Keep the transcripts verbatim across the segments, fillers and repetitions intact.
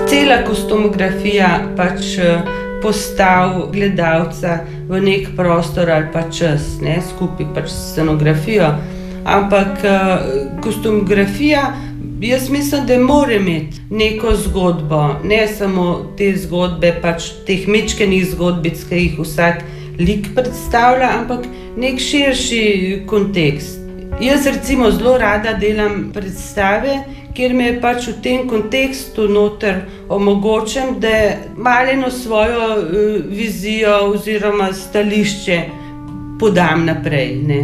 cela kostumografija pač postav gledalca v nek prostor ali pa čas, ne, skupaj pač s scenografijo. Ampak kostumografija, jaz mislim, da mora imeti neko zgodbo, ne samo te zgodbe, pač teh mečkenih zgodbic, ki jih vsak lik predstavlja, ampak nek širši kontekst. Jaz recimo zelo rada delam predstave, kjer me je pač v tem kontekstu noter omogočim, da maleno svojo uh, vizijo oziroma stališče podam naprej, ne.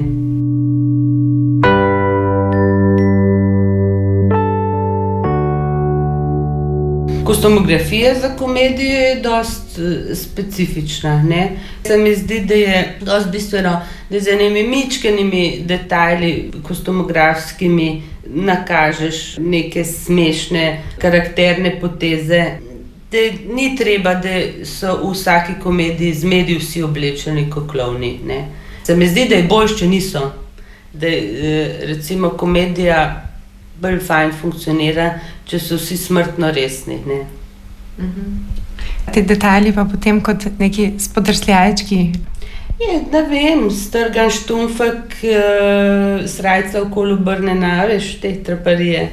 Kostumografija za komedijo je dost specifična, ne. Se mi zdi, da je dost bistveno, da z enimi mičkenimi detajli kostumografskimi nakažeš neke smešne karakterne poteze. Da ni treba, da so v vsaki komediji zmedi vsi oblečeni kot klovni, ne. Se mi zdi, da je boljše, če niso. Da recimo komedija bolj fajn funkcionira, če so vsi smrtno resni, ne. Mhm. Ti detajli pa potem kot neki spodrsljajčki? Je, ne vem, strgan štumfek, srajca okoli obrnjena, veš, te traparije.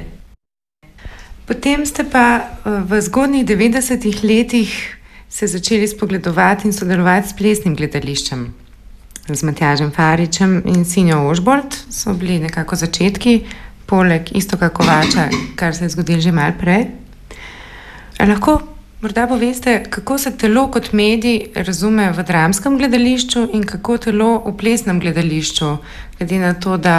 Potem ste pa v zgodnjih devetdesetih letih se začeli spogledovati in sodelovati s plesnim gledališčem. Z Matjažem Faričem in Sinjo Ožbolt so bili nekako začetki, poleg Iztoka Kovača, kar se je zgodilo že malo prej. A lahko morda poveste, kako se telo kot medij razume v dramskem gledališču in kako telo v plesnem gledališču, glede na to, da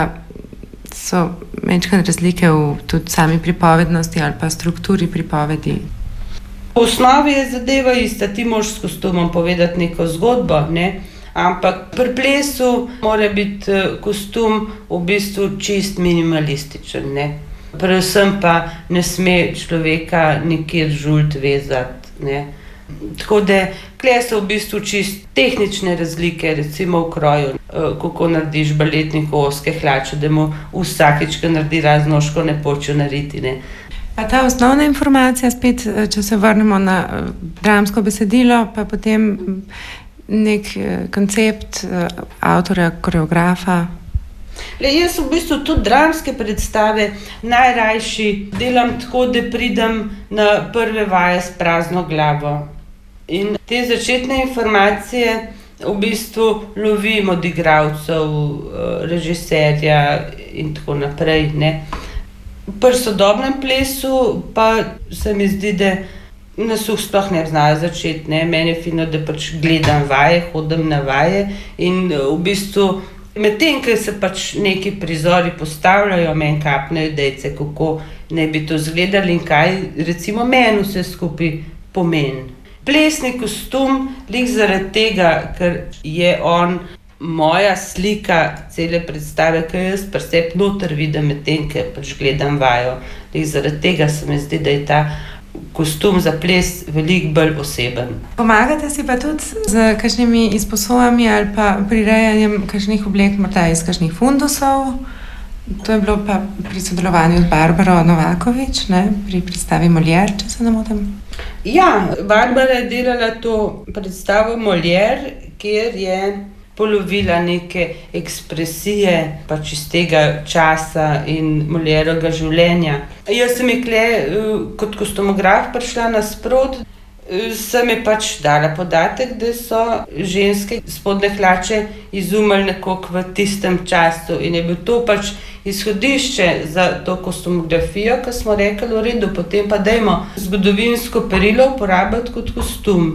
so majčkene razlike v tudi sami pripovednosti ali pa strukturi pripovedi? V osnovi je zadeva ista, ti moraš s kostumom povedati neko zgodbo, ne? Ampak pri plesu mora biti kostum v bistvu čist minimalističen, ne. Predvsem pa ne sme človeka nikjer žult vezati, ne. Tako da, tule so v bistvu čist tehnične razlike, recimo v kroju, kako narediš baletniku ozke hlače, da mu vsakič, ko naredi raznožko, ne počo nariti, ne. Pa ta osnovna informacija, spet, če se vrnemo na dramsko besedilo, pa potem nek koncept avtorja, koreografa. Le, jaz v bistvu tudi dramske predstave najrajši delam tako, da pridem na prve vaje s prazno glavo. In te začetne informacije v bistvu lovim od igralcev, režiserja in tako naprej, ne. Pri sodobnem plesu pa se mi zdi, da nas sploh ne znajo začeti, ne. Meni je fino, da pač gledam vaje, hodim na vaje in v bistvu medtem, ko se pač neki prizori postavljajo, meni kapnejo idejce, kako naj bi to izgledalo in kaj recimo meni vse skupaj pomeni. Plesni kostum, glih zaradi tega, ker je on moja slika cele predstave, ki jaz pri sebi noter vidim medtem, ko pač gledam vajo. Glih zaradi tega se mi zdi, da je ta kostum za ples veliko bolj oseben. Pomagate si pa tudi z kakšnimi izposojami ali pa prirejanjem kakšnih oblek, morda iz kakšnih fundusov. To je bilo pa pri sodelovanju z Barbaro Novakovič, ne, pri predstavi Molière, če se ne motim. Ja, Barbara je delala to predstavo Molière, kjer je polovila neke ekspresije pač iz tega časa in Molièrovega življenja. Jaz sem ji tule kot kostumograf prišla nasproti, sem ji pač dala podatek, da so ženske spodnje hlače izumili nekako v tistem času in je bil to pač izhodišče za to kostumografijo, ko smo rekli, v redu, potem pa dajmo zgodovinsko perilo uporabiti kot kostum.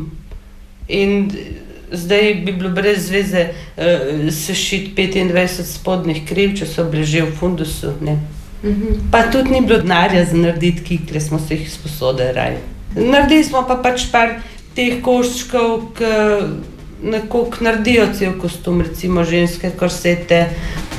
In zdaj bi bilo brez zveze uh, sešiti petindvajset spodnjih kril, če so bili že v fundusu, ne. Mm-hmm. Pa tudi ni bilo denarja za narediti kikle, smo se jih sposodili raje. Naredili smo pa pač par teh koščkov, ki nekako naredijo cel kostum, recimo ženske korsete,